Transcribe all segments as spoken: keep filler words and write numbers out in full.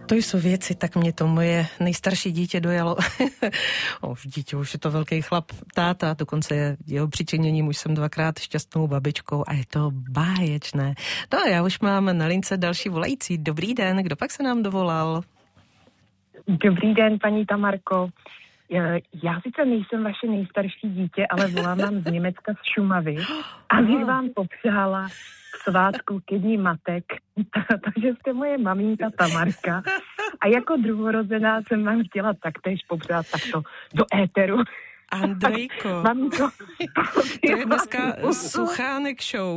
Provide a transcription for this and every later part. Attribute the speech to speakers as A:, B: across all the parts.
A: To jsou věci, tak mě to moje nejstarší dítě dojalo. Už dítě, už je to velký chlap, táta, dokonce jeho přičiněním už jsem dvakrát šťastnou babičkou a je to báječné. No a já už mám na lince další volající. Dobrý den, kdo pak se nám dovolal?
B: Dobrý den, paní Tamarko. Já sice nejsem vaše nejstarší dítě, ale volám vám z Německa, z Šumavy. A bych vám popřála svátku ke dní matek, takže jste moje maminka Tamarka. A jako druhorozená jsem vám chtěla taktéž popřát takto do éteru.
A: Andrejko,
B: Maminko,
A: to je dneska Suchánek show.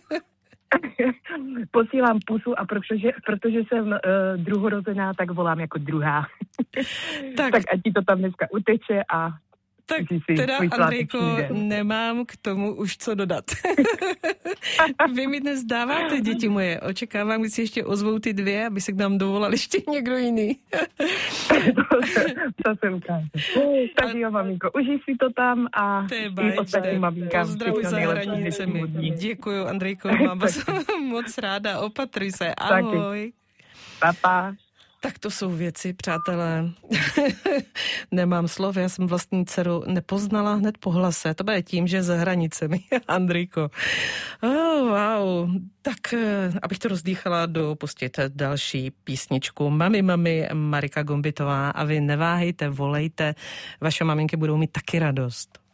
B: Posílám pusu a protože, protože jsem uh, druhorozená, tak volám jako druhá. Tak, tak ať ti to tam dneska uteče a
A: tak teda, Andrejko, nemám k tomu už co dodat. Vy mi dnes dáváte, děti moje. Očekávám, když si ještě ozvou ty dvě, aby se k nám dovolal ještě někdo jiný.
B: To se ukáže. Tak jo, maminko, užij si to tam a i ostatním maminkám.
A: Pozdravuj za hranicemi. Děkuju, Andrejko, mám vás moc ráda. Opatruj se. Ahoj.
B: Pa, pa.
A: Tak to jsou věci, přátelé. Nemám slov, já jsem vlastní dceru nepoznala hned po hlase. To bude tím, že za hranicemi, Andrejko. Oh, wow. Tak, abych to rozdýchala, dopustit další písničku. Mami, mami, Marika Gombitová. A vy neváhejte, volejte. Vaše maminky budou mít taky radost.